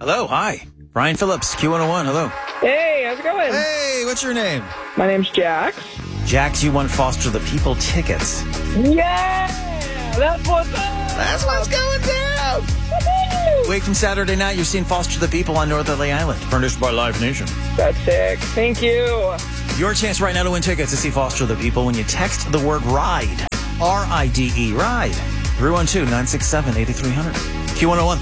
Hello, hi. Brian Phillips, Q101, hello. Hey, how's it going? Hey, what's your name? My name's Jax. Jax, you won Foster the People tickets. Yeah! That's what's up! That's what's going down! Woo-hoo! Week from Saturday night, you're seeing Foster the People on Northerly Island, furnished by Live Nation. That's sick. Thank you. Your chance right now to win tickets to see Foster the People when you text the word RIDE, R-I-D-E, RIDE, 312-967-8300. Q101.